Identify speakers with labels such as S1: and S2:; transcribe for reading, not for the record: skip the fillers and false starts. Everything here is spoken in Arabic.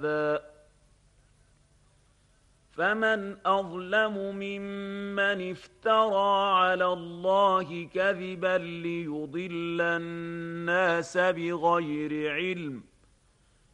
S1: فمن أظلم ممن افترى على الله كذبا ليضل الناس بغير علم